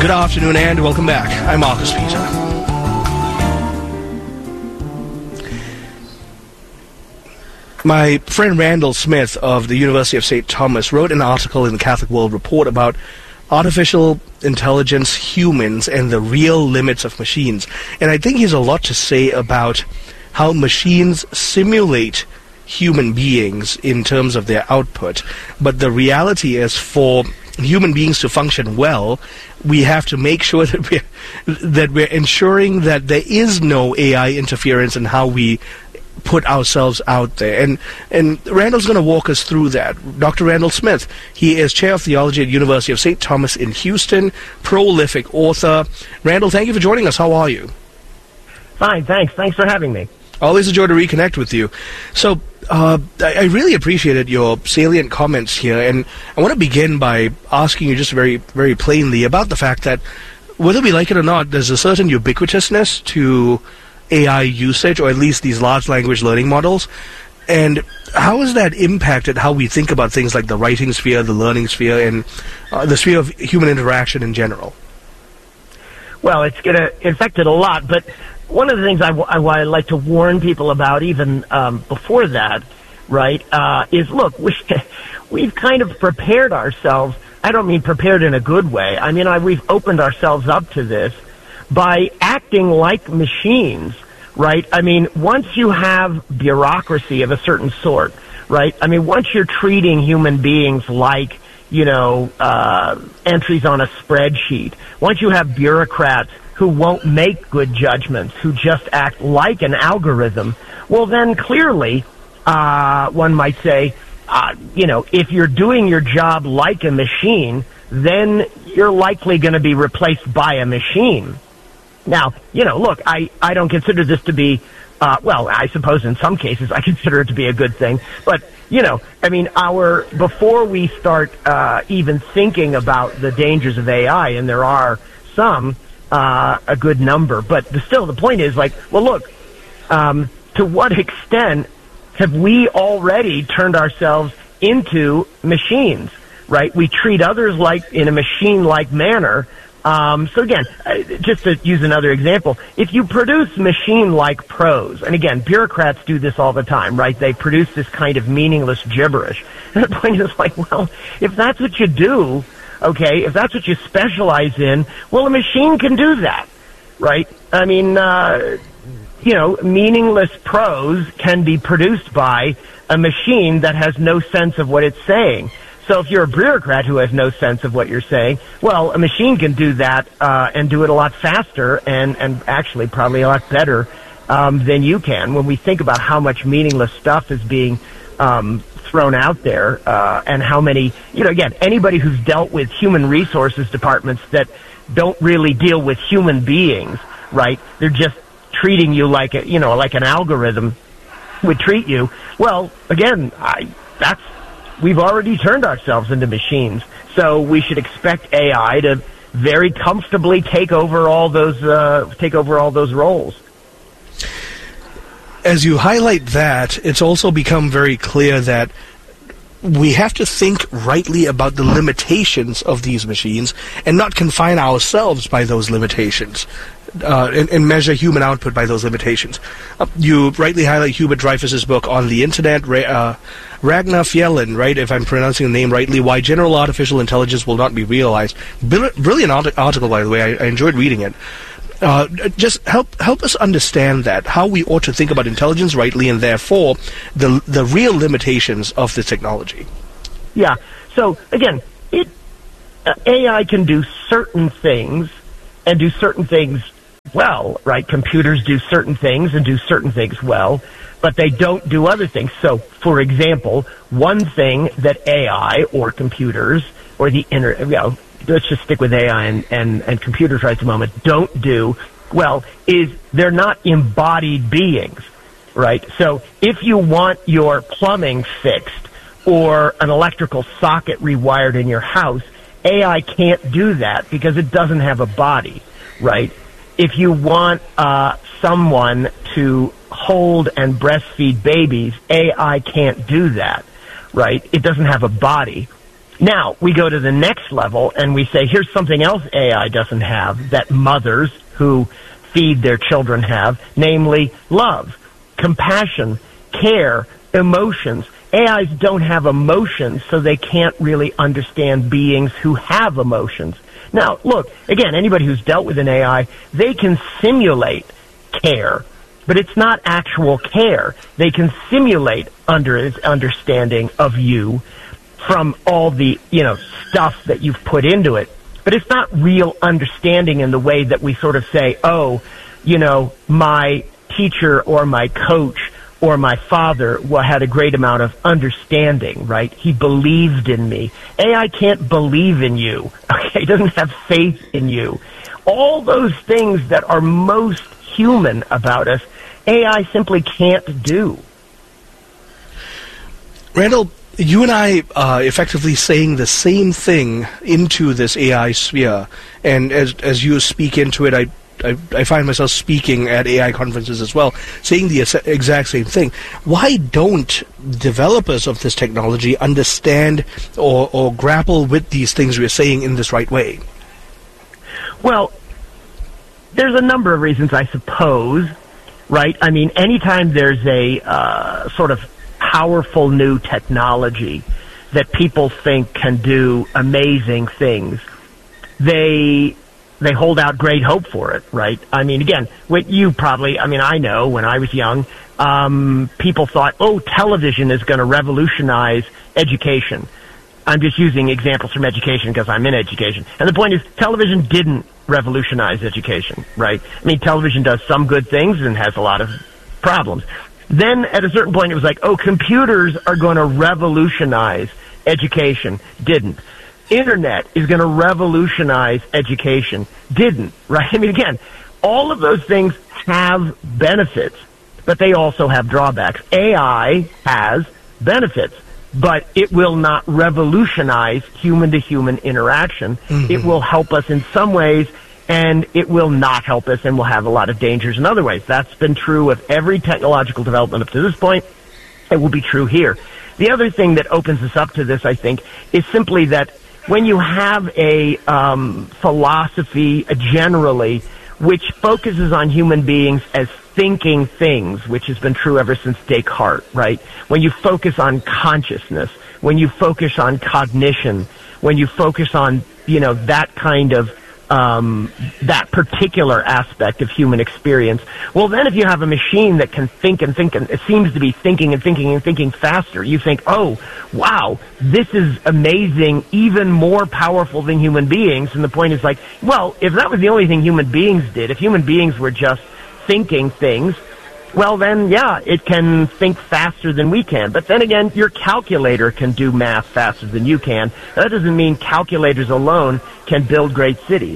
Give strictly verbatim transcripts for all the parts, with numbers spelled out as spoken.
Good afternoon and welcome back. I'm Marcus Peter. My friend Randall Smith of the University of Saint Thomas wrote an article in the Catholic World Report about artificial intelligence, humans, and the real limits of machines. And I think he has a lot to say about how machines simulate human beings in terms of their output. But the reality is, for human beings to function well, we have to make sure that we're, that we're ensuring that there is no A I interference in how we put ourselves out there. And and Randall's going to walk us through that. Doctor Randall Smith, he is Chair of Theology at University of Saint Thomas in Houston, prolific author. Randall, thank you for joining us. How are you? Fine, thanks. Thanks for having me. Always a joy to reconnect with you. So, uh, I, I really appreciated your salient comments here, and I want to begin by asking you just very, very plainly about the fact that, whether we like it or not, there's a certain ubiquitousness to A I usage, or at least these large language learning models. And how has that impacted how we think about things like the writing sphere, the learning sphere, and uh, the sphere of human interaction in general? Well, it's going to affect it a lot, but one of the things I, w- I, w- I like to warn people about, even um, before that, right, uh, is, look, we, we've kind of prepared ourselves. I don't mean prepared in a good way. I mean, I, we've opened ourselves up to this by acting like machines, right? I mean, once you have bureaucracy of a certain sort, right? I mean, once you're treating human beings like, you know, uh, entries on a spreadsheet, once you have bureaucrats who won't make good judgments, who just act like an algorithm, well, then clearly, uh, one might say, uh, you know, if you're doing your job like a machine, then you're likely going to be replaced by a machine. Now, you know, look, I, I don't consider this to be, uh, well, I suppose in some cases I consider it to be a good thing. But, you know, I mean, our, before we start uh, even thinking about the dangers of A I, and there are some, uh, a good number, but the, still the point is, like, well, look, um, to what extent have we already turned ourselves into machines, right? We treat others like in a machine-like manner. Um, so again, uh, just to use another example, if you produce machine-like prose, and again, bureaucrats do this all the time, right? They produce this kind of meaningless gibberish. And the point is, like, well, if that's what you do, okay, if that's what you specialize in, well, a machine can do that, right? I mean, uh, you know, meaningless prose can be produced by a machine that has no sense of what it's saying. So if you're a bureaucrat who has no sense of what you're saying, well, a machine can do that uh, and do it a lot faster and, and actually probably a lot better um, than you can. When we think about how much meaningless stuff is being um, thrown out there uh, and how many, you know, again, anybody who's dealt with human resources departments that don't really deal with human beings, right? They're just treating you like a, you know, like an algorithm would treat you. Well, again, I, that's, we've already turned ourselves into machines, so we should expect A I to very comfortably take over all those uh, take over all those roles. As you highlight that, it's also become very clear that we have to think rightly about the limitations of these machines and not confine ourselves by those limitations. Uh, and, and measure human output by those limitations. Uh, you rightly highlight Hubert Dreyfus's book on the internet, Ra- uh, Ragnar Fjellin, right, if I'm pronouncing the name rightly, Why General Artificial Intelligence Will Not Be Realized. Br- brilliant art- article, by the way. I, I enjoyed reading it. Uh, just help help us understand that, how we ought to think about intelligence rightly, and therefore the the real limitations of the technology. Yeah. So, again, it uh, A I can do certain things and do certain things well, right? Computers do certain things and do certain things well, but they don't do other things. So, for example, one thing that A I or computers or the inter, you know, let's just stick with A I and, and, and computers right at the moment, don't do well is they're not embodied beings, right? So if you want your plumbing fixed or an electrical socket rewired in your house, A I can't do that because it doesn't have a body, right? If you want uh, someone to hold and breastfeed babies, A I can't do that, right? It doesn't have a body. Now, we go to the next level and we say, here's something else A I doesn't have that mothers who feed their children have, namely love, compassion, care, emotions. A Is don't have emotions, so they can't really understand beings who have emotions. Now, look, again, anybody who's dealt with an A I, they can simulate care, but it's not actual care. They can simulate under its understanding of you from all the, you know, stuff that you've put into it. But it's not real understanding in the way that we sort of say, oh, you know, my teacher or my coach or my father had a great amount of understanding, right? He believed in me. A I can't believe in you, okay? It doesn't have faith in you. All those things that are most human about us, A I simply can't do. Randall, you and I are effectively saying the same thing into this A I sphere, and as as you speak into it, I, I, I find myself speaking at A I conferences as well, saying the exact same thing. Why don't developers of this technology understand or, or grapple with these things we're saying in this right way? Well, there's a number of reasons, I suppose, right? I mean, anytime there's a uh, sort of powerful new technology that people think can do amazing things, they they hold out great hope for it, right? I mean, again, what you probably, I mean, I know when I was young, um, people thought, oh, television is going to revolutionize education. I'm just using examples from education because I'm in education. And the point is, television didn't revolutionize education, right? I mean, television does some good things and has a lot of problems. Then at a certain point it was like, oh, computers are going to revolutionize education. Didn't. Internet is going to revolutionize education. Didn't, right? I mean, again, all of those things have benefits, but they also have drawbacks. A I has benefits, but it will not revolutionize human-to-human interaction. Mm-hmm. It will help us in some ways, and it will not help us and will have a lot of dangers in other ways. That's been true of every technological development up to this point. It will be true here. The other thing that opens us up to this, I think, is simply that when you have a um, philosophy uh, generally which focuses on human beings as thinking things, which has been true ever since Descartes, right? When you focus on consciousness, when you focus on cognition, when you focus on, you know, that kind of Um, that particular aspect of human experience, well, then if you have a machine that can think and think, and it seems to be thinking and thinking and thinking faster, you think, oh, wow, this is amazing, even more powerful than human beings. And the point is like, well, if that was the only thing human beings did, if human beings were just thinking things, well, then, yeah, it can think faster than we can. But then again, your calculator can do math faster than you can. That doesn't mean calculators alone can build great cities.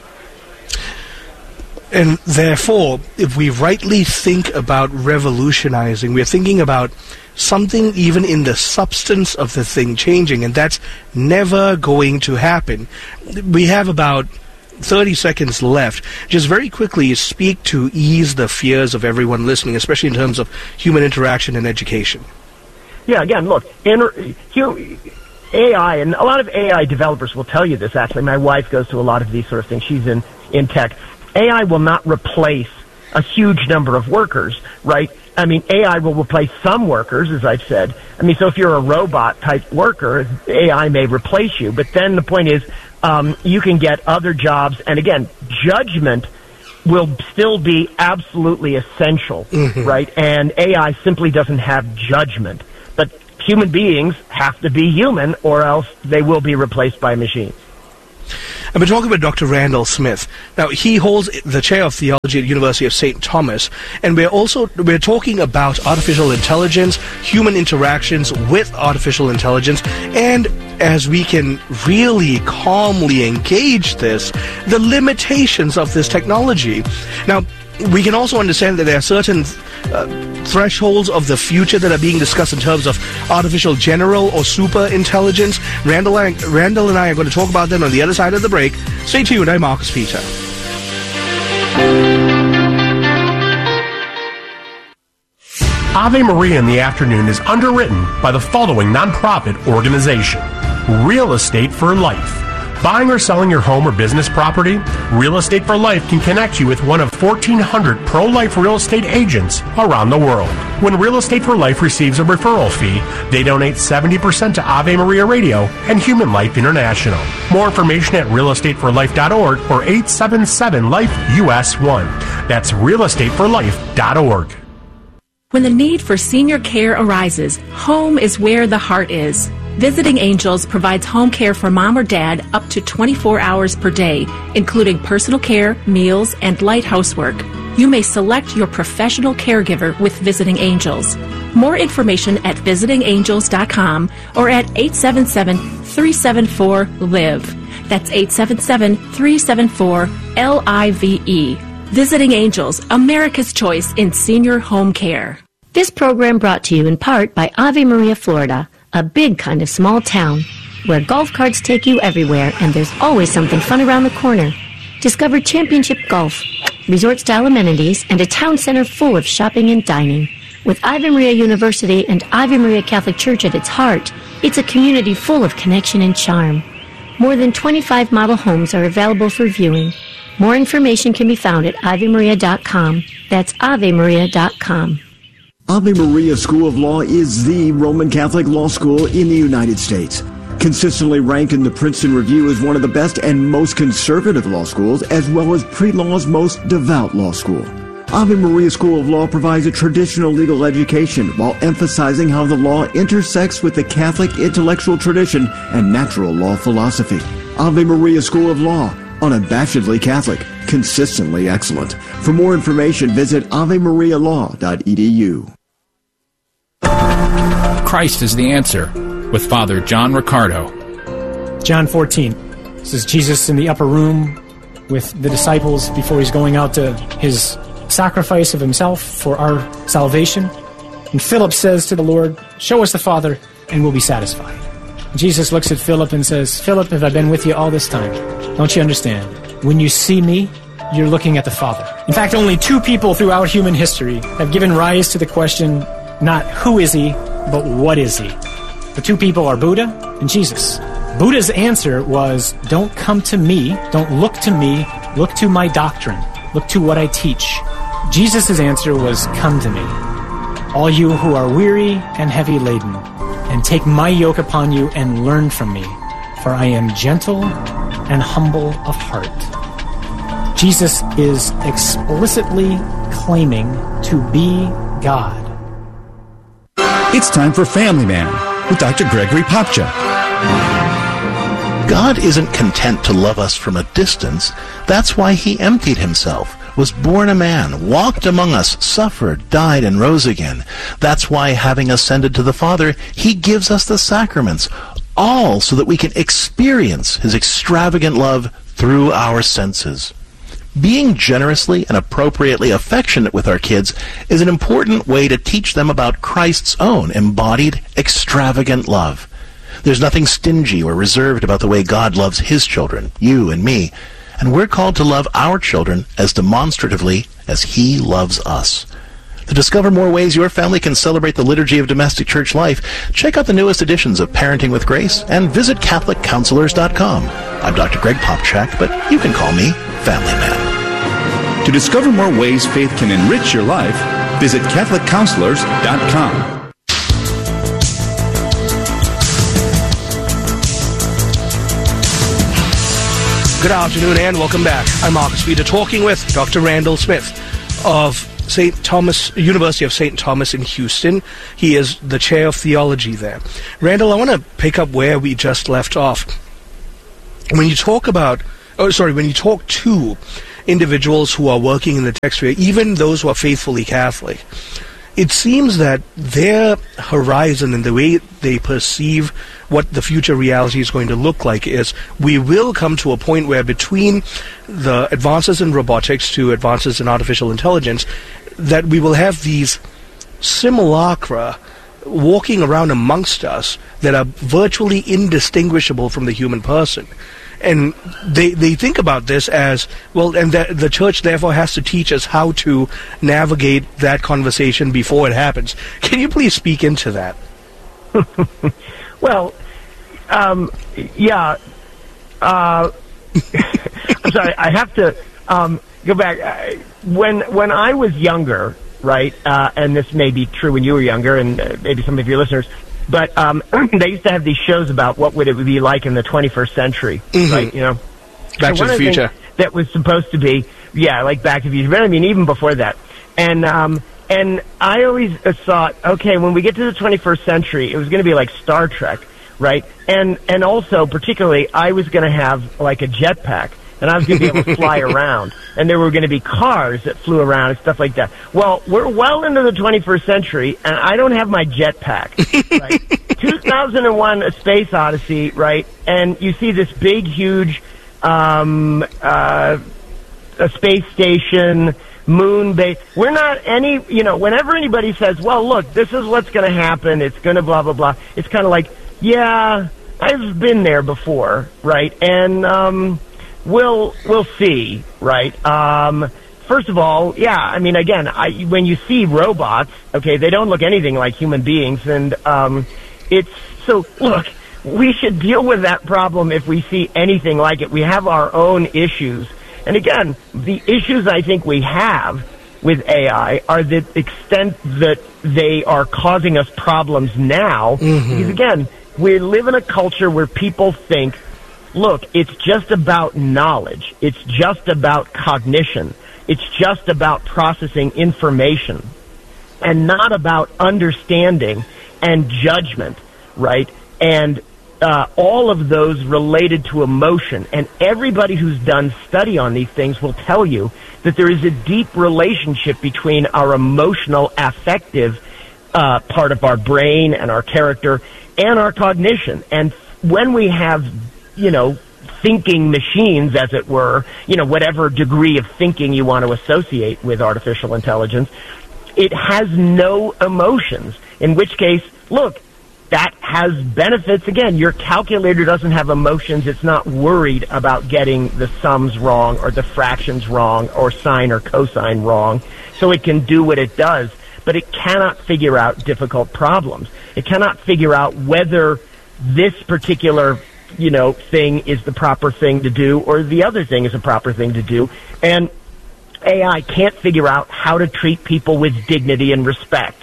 And therefore, if we rightly think about revolutionizing, we're thinking about something even in the substance of the thing changing, and that's never going to happen. We have about thirty seconds left. Just very quickly speak to ease the fears of everyone listening, especially in terms of human interaction and education. Yeah, again, look, inter- A I, and a lot of A I developers will tell you this, actually. My wife goes to a lot of these sort of things. She's in, in tech. A I will not replace a huge number of workers, right? I mean, A I will replace some workers, as I've said. I mean, so if you're a robot-type worker, A I may replace you. But then the point is, um, you can get other jobs. And again, judgment will still be absolutely essential, mm-hmm. right? And A I simply doesn't have judgment. But human beings have to be human, or else they will be replaced by machines. I've been talking with Doctor Randall Smith. Now, he holds the chair of theology at the University of Saint Thomas, and we're also we're talking about artificial intelligence, human interactions with artificial intelligence, and as we can really calmly engage this, the limitations of this technology. Now, we can also understand that there are certain uh, thresholds of the future that are being discussed in terms of artificial general or super intelligence. Randall and, Randall and I are going to talk about them on the other side of the break. Stay tuned. I'm Marcus Peter. Ave Maria in the Afternoon is underwritten by the following nonprofit organization: Real Estate for Life. Buying or selling your home or business property? Real Estate for Life can connect you with one of fourteen hundred pro-life real estate agents around the world. When Real Estate for Life receives a referral fee, they donate seventy percent to Ave Maria Radio and Human Life International. More information at real estate for life dot org or eight seven seven life U S one. That's real estate for life dot org. When the need for senior care arises, home is where the heart is. Visiting Angels provides home care for mom or dad up to twenty-four hours per day, including personal care, meals, and light housework. You may select your professional caregiver with Visiting Angels. More information at visiting angels dot com or at eight seven seven, three seven four, L I V E. That's eight seven seven, three seven four, L I V E. Visiting Angels, America's choice in senior home care. This program brought to you in part by Ave Maria, Florida, a big kind of small town where golf carts take you everywhere and there's always something fun around the corner. Discover championship golf, resort-style amenities, and a town center full of shopping and dining. With Ave Maria University and Ave Maria Catholic Church at its heart, it's a community full of connection and charm. More than twenty-five model homes are available for viewing. More information can be found at ave maria dot com. That's ave maria dot com. Ave Maria School of Law is the Roman Catholic law school in the United States. Consistently ranked in the Princeton Review as one of the best and most conservative law schools, as well as pre-law's most devout law school. Ave Maria School of Law provides a traditional legal education while emphasizing how the law intersects with the Catholic intellectual tradition and natural law philosophy. Ave Maria School of Law, unabashedly Catholic, consistently excellent. For more information, visit ave maria law dot e d u. Christ is the answer, with Father John Riccardo. John fourteen. This is Jesus in the upper room with the disciples before he's going out to his sacrifice of himself for our salvation. And Philip says to the Lord, "Show us the Father, and we'll be satisfied." And Jesus looks at Philip and says, "Philip, have I been with you all this time? Don't you understand? When you see me, you're looking at the Father." In fact, only two people throughout human history have given rise to the question, not who is he, but what is he? The two people are Buddha and Jesus. Buddha's answer was, don't come to me, don't look to me, look to my doctrine, look to what I teach. Jesus' answer was, come to me, all you who are weary and heavy laden, and take my yoke upon you and learn from me, for I am gentle and humble of heart. Jesus is explicitly claiming to be God. It's time for Family Man with Doctor Gregory Popcak. God isn't content to love us from a distance. That's why he emptied himself, was born a man, walked among us, suffered, died, and rose again. That's why, having ascended to the Father, he gives us the sacraments, all so that we can experience his extravagant love through our senses. Being generously and appropriately affectionate with our kids is an important way to teach them about Christ's own embodied, extravagant love. There's nothing stingy or reserved about the way God loves his children, you and me, and we're called to love our children as demonstratively as he loves us. To discover more ways your family can celebrate the liturgy of domestic church life, check out the newest editions of Parenting with Grace and visit catholic counselors dot com. I'm Doctor Greg Popcak, but you can call me Family Man. To discover more ways faith can enrich your life, visit catholic counselors dot com. Good afternoon and welcome back. I'm Marcus Peter, talking with Doctor Randall Smith of Saint Thomas, University of Saint Thomas in Houston. He is the chair of theology there. Randall, I want to pick up where we just left off. When you talk about, oh, sorry, when you talk to individuals who are working in the text sphere, even those who are faithfully Catholic, it seems that their horizon and the way they perceive what the future reality is going to look like is we will come to a point where between the advances in robotics to advances in artificial intelligence, that we will have these simulacra walking around amongst us that are virtually indistinguishable from the human person. And they they think about this as, well, and that the church therefore has to teach us how to navigate that conversation before it happens. Can you please speak into that? Well, um, yeah. Uh, I'm sorry. I have to um, go back. When when I was younger, right, uh, and this may be true when you were younger, and uh, maybe some of your listeners, but um, they used to have these shows about what would it be like in the twenty-first century, mm-hmm. right? You know, Back so to the Future. That was supposed to be, yeah, like Back to the Future. But I mean, even before that, and um, and I always thought, okay, when we get to the twenty-first century, it was going to be like Star Trek, right? And and also, particularly, I was going to have like a jetpack. And I was going to be able to fly around. And there were going to be cars that flew around and stuff like that. Well, we're well into the twenty-first century, and I don't have my jetpack. Right? two thousand one, A Space Odyssey, right? And you see this big, huge um, uh, a space station, moon base. We're not any, you know, whenever anybody says, well, look, this is what's going to happen, it's going to blah, blah, blah, it's kind of like, yeah, I've been there before, right? And, um... We'll we'll see, right? Um, first of all, yeah, I mean, again, I, when you see robots, okay, they don't look anything like human beings, and um, it's so. Look, we should deal with that problem if we see anything like it. We have our own issues, and again, the issues I think we have with A I are the extent that they are causing us problems now. Mm-hmm. Because again, we live in a culture where people think, look, it's just about knowledge. It's just about cognition. It's just about processing information and not about understanding and judgment, right? And uh, all of those related to emotion. And everybody who's done study on these things will tell you that there is a deep relationship between our emotional, affective uh, part of our brain and our character and our cognition. And when we have you know, thinking machines, as it were, you know, whatever degree of thinking you want to associate with artificial intelligence, it has no emotions, in which case, look, that has benefits. Again, your calculator doesn't have emotions. It's not worried about getting the sums wrong or the fractions wrong or sine or cosine wrong, so it can do what it does, but it cannot figure out difficult problems. It cannot figure out whether this particular you know, thing is the proper thing to do, or the other thing is a proper thing to do. And A I can't figure out how to treat people with dignity and respect.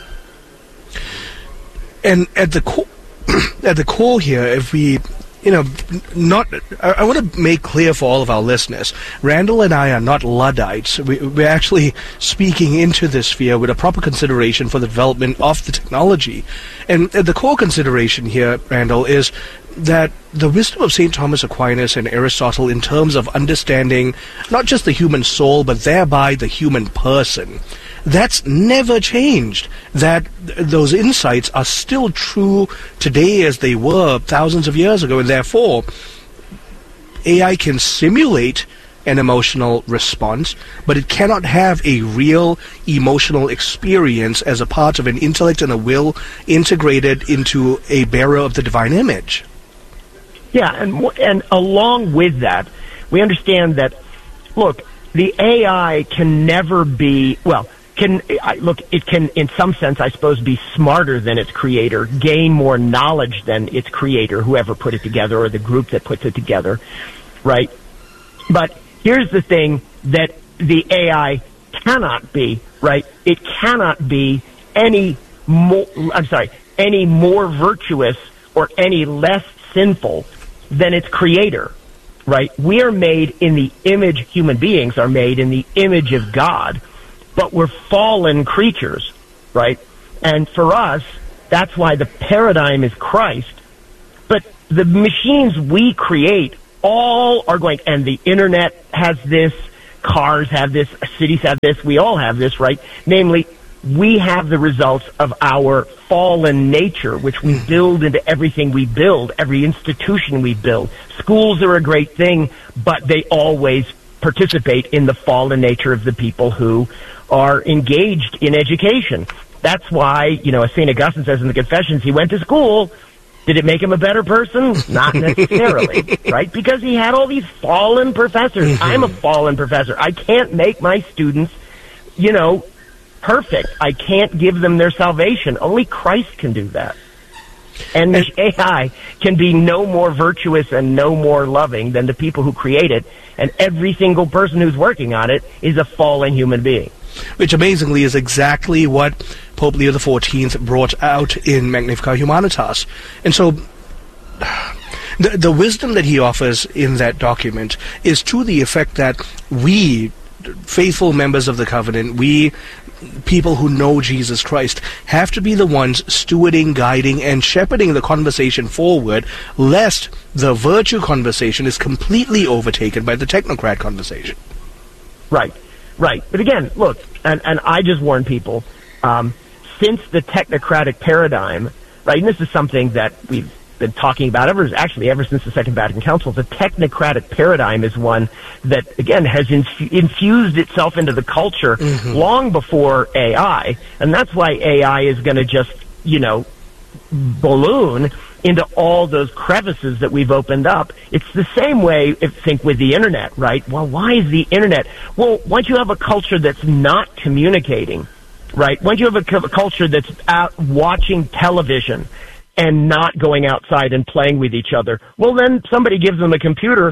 And at the core, at the core here, if we, you know, not, I, I want to make clear for all of our listeners, Randall and I are not Luddites. We, we're actually speaking into this sphere with a proper consideration for the development of the technology. And at the core consideration here, Randall, is that the wisdom of Saint Thomas Aquinas and Aristotle in terms of understanding not just the human soul, but thereby the human person, that's never changed. That th- those insights are still true today as they were thousands of years ago, and therefore A I can simulate an emotional response, but it cannot have a real emotional experience as a part of an intellect and a will integrated into a bearer of the divine image. Yeah, and and along with that, we understand that, look, the A I can never be, well, can I, look, it can, in some sense, I suppose, be smarter than its creator, gain more knowledge than its creator, whoever put it together, or the group that puts it together, right? But here's the thing that the A I cannot be, right? It cannot be any more, I'm sorry, any more virtuous or any less sinful than its creator, right? We are made in the image, human beings are made in the image of God, but we're fallen creatures, right? And for us, that's why the paradigm is Christ. But the machines we create all are going, and the internet has this, cars have this, cities have this, we all have this, right? Namely, we have the results of our fallen nature, which we build into everything we build, every institution we build. Schools are a great thing, but they always participate in the fallen nature of the people who are engaged in education. That's why, you know, as Saint Augustine says in the Confessions, he went to school. Did it make him a better person? Not necessarily, right? Because he had all these fallen professors. Mm-hmm. I'm a fallen professor. I can't make my students, you know, perfect. I can't give them their salvation. Only Christ can do that. And the A I can be no more virtuous and no more loving than the people who create it, and every single person who's working on it is a fallen human being. Which amazingly is exactly what Pope Leo the fourteenth brought out in Magnificat Humanitas. And so the, the wisdom that he offers in that document is to the effect that we, faithful members of the covenant, we people who know Jesus Christ, have to be the ones stewarding, guiding, and shepherding the conversation forward, lest the virtue conversation is completely overtaken by the technocrat conversation. Right, right. But again, look, and, and I just warn people, um, since the technocratic paradigm, right, and this is something that we've been talking about ever, actually ever since the Second Vatican Council, the technocratic paradigm is one that, again, has inf- infused itself into the culture mm-hmm. long before A I, and that's why A I is going to just, you know, balloon into all those crevices that we've opened up. It's the same way, if think with the internet, right? Well, why is the internet? Well, once you have a culture that's not communicating, right? Once you have a, a culture that's out watching television and not going outside and playing with each other, well, then somebody gives them a computer.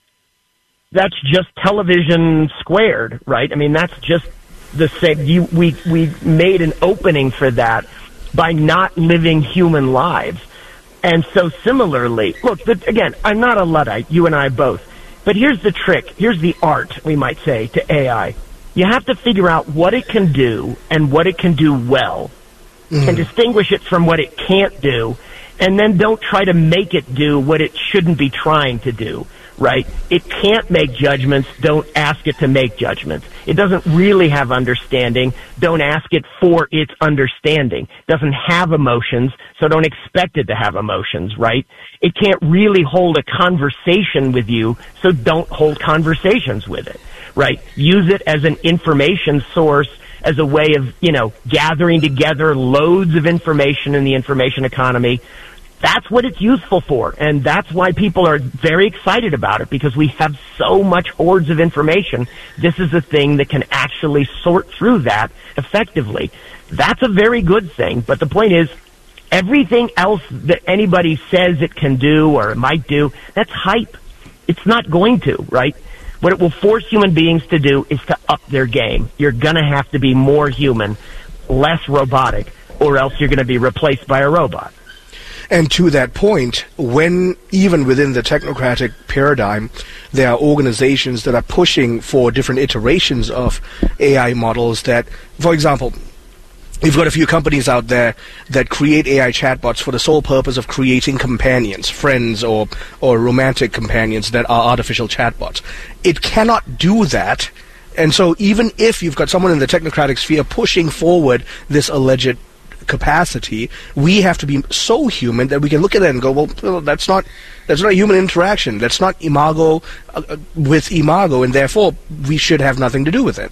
That's just television squared, right? I mean, that's just the same. You, we we made an opening for that by not living human lives. And so similarly, look, the, again, I'm not a Luddite, you and I both. But here's the trick. Here's the art, we might say, to A I. You have to figure out what it can do and what it can do well, mm. and distinguish it from what it can't do, and then don't try to make it do what it shouldn't be trying to do, right? It can't make judgments. Don't ask it to make judgments. It doesn't really have understanding. Don't ask it for its understanding. It doesn't have emotions, so don't expect it to have emotions, right? It can't really hold a conversation with you, so don't hold conversations with it, right? Use it as an information source, as a way of, you know, gathering together loads of information in the information economy. That's what it's useful for, and that's why people are very excited about it, because we have so much hordes of information. This is a thing that can actually sort through that effectively. That's a very good thing, but the point is, everything else that anybody says it can do or it might do, that's hype. It's not going to, right? What it will force human beings to do is to up their game. You're going to have to be more human, less robotic, or else you're going to be replaced by a robot. And to that point, when even within the technocratic paradigm, there are organizations that are pushing for different iterations of A I models that, for example, we've got a few companies out there that create A I chatbots for the sole purpose of creating companions, friends, or or romantic companions that are artificial chatbots. It cannot do that, and so even if you've got someone in the technocratic sphere pushing forward this alleged capacity, we have to be so human that we can look at it and go, well, that's not that's not human interaction. That's not imago uh, with imago, and therefore we should have nothing to do with it.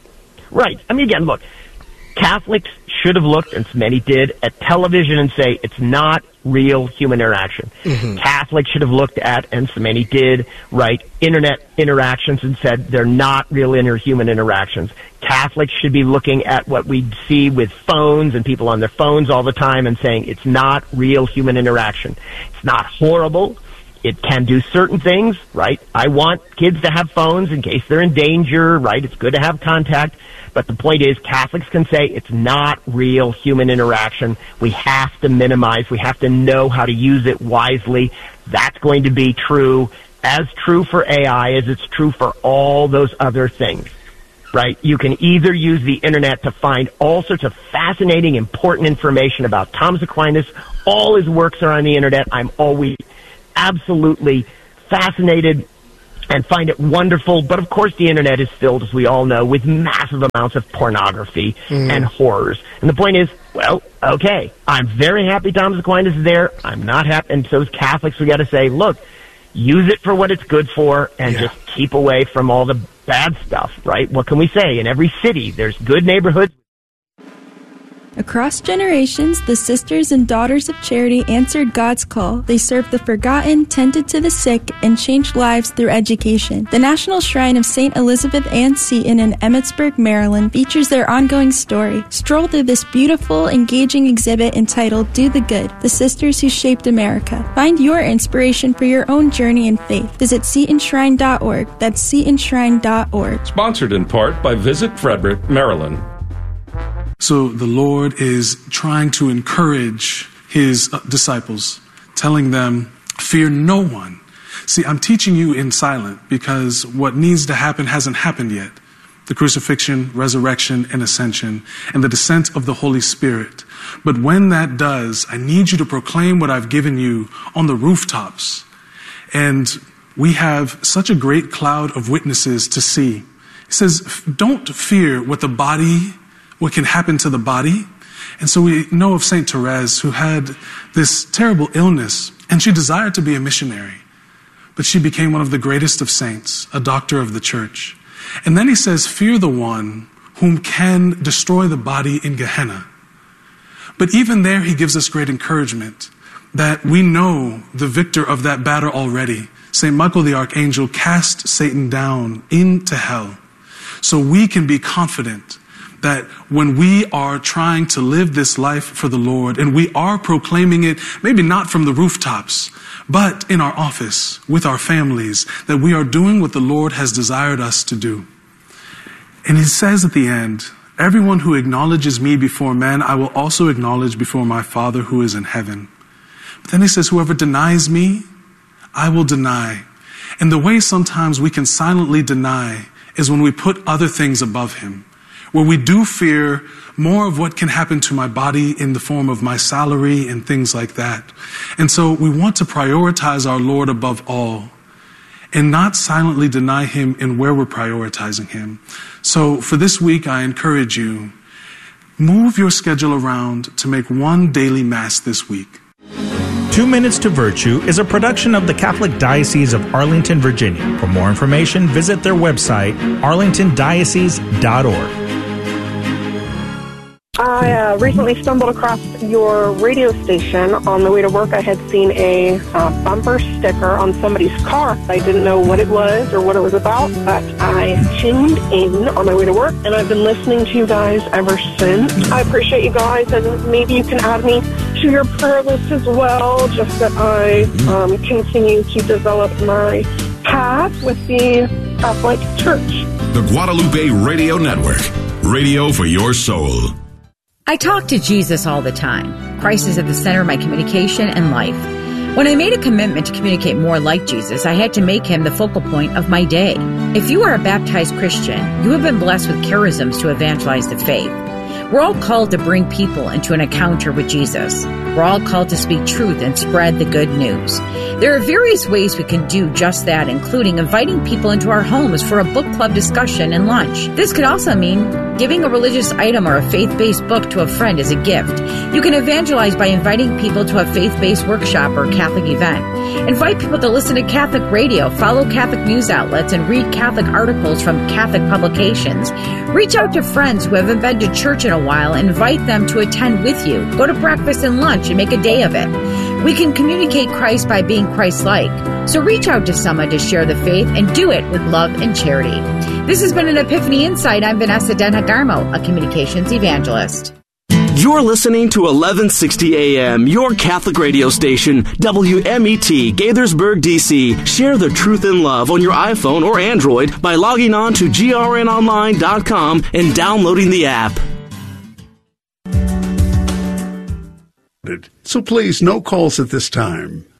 Right. I mean, again, look, Catholics should have looked, and many did, at television and say it's not real human interaction. Mm-hmm. Catholics should have looked at, and so many did, right, internet interactions and said they're not real interhuman interactions. Catholics should be looking at what we see with phones and people on their phones all the time and saying it's not real human interaction. It's not horrible. It can do certain things, right? I want kids to have phones in case they're in danger, right? It's good to have contact. But the point is, Catholics can say it's not real human interaction. We have to minimize. We have to know how to use it wisely. That's going to be true, as true for A I as it's true for all those other things, right? You can either use the internet to find all sorts of fascinating, important information about Thomas Aquinas. All his works are on the internet. I'm always absolutely fascinated and find it wonderful. But of course the internet is filled, as we all know, with massive amounts of pornography mm. and horrors. And the point is, well, okay, I'm very happy Thomas Aquinas is there. I'm not happy. And so as Catholics, we got to say, look, use it for what it's good for, and yeah. just keep away from all the bad stuff, right? What can we say? In every city, there's good neighborhoods. Across generations, the Sisters and Daughters of Charity answered God's call. They served the forgotten, tended to the sick, and changed lives through education. The National Shrine of Saint Elizabeth Ann Seton in Emmitsburg, Maryland features their ongoing story. Stroll through this beautiful, engaging exhibit entitled Do the Good, The Sisters Who Shaped America. Find your inspiration for your own journey in faith. Visit seton shrine dot org. That's seton shrine dot org. Sponsored in part by Visit Frederick, Maryland. So the Lord is trying to encourage his uh, disciples, telling them, fear no one. See, I'm teaching you in silent because what needs to happen hasn't happened yet. The crucifixion, resurrection, and ascension, and the descent of the Holy Spirit. But when that does, I need you to proclaim what I've given you on the rooftops. And we have such a great cloud of witnesses to see. He says, don't fear what the body what can happen to the body. And so we know of Saint Therese, who had this terrible illness, and she desired to be a missionary. But she became one of the greatest of saints, a doctor of the church. And then he says, fear the one whom can destroy the body in Gehenna. But even there, he gives us great encouragement that we know the victor of that battle already. Saint Michael the Archangel cast Satan down into hell. So we can be confident that when we are trying to live this life for the Lord, and we are proclaiming it, maybe not from the rooftops, but in our office, with our families, that we are doing what the Lord has desired us to do. And he says at the end, everyone who acknowledges me before men, I will also acknowledge before my Father who is in heaven. But then he says, whoever denies me, I will deny. And the way sometimes we can silently deny is when we put other things above him, where we do fear more of what can happen to my body in the form of my salary and things like that. And so we want to prioritize our Lord above all and not silently deny him in where we're prioritizing him. So for this week, I encourage you, move your schedule around to make one daily mass this week. Two Minutes to Virtue is a production of the Catholic Diocese of Arlington, Virginia. For more information, visit their website, arlington diocese dot org. I uh, recently stumbled across your radio station. On the way to work, I had seen a uh, bumper sticker on somebody's car. I didn't know what it was or what it was about, but I tuned in on my way to work, and I've been listening to you guys ever since. I appreciate you guys, and maybe you can add me to your prayer list as well, just that I um, continue to develop my path with the Catholic Church. The Guadalupe Radio Network, radio for your soul. I talk to Jesus all the time. Christ is at the center of my communication and life. When I made a commitment to communicate more like Jesus, I had to make him the focal point of my day. If you are a baptized Christian, you have been blessed with charisms to evangelize the faith. We're all called to bring people into an encounter with Jesus. We're all called to speak truth and spread the good news. There are various ways we can do just that, including inviting people into our homes for a book club discussion and lunch. This could also mean giving a religious item or a faith-based book to a friend as a gift. You can evangelize by inviting people to a faith-based workshop or Catholic event. Invite people to listen to Catholic radio, follow Catholic news outlets, and read Catholic articles from Catholic publications. Reach out to friends who haven't been to church in a while and invite them to attend with you. Go to breakfast and lunch and make a day of it. We can communicate Christ by being Christ-like. So reach out to someone to share the faith and do it with love and charity. This has been an Epiphany Insight. I'm Vanessa Denhagarmo, a communications evangelist. You're listening to eleven sixty A M, your Catholic radio station, W M E T, Gaithersburg, D C. Share the truth and love on your iPhone or Android by logging on to G R N online dot com and downloading the app. So please, no calls at this time.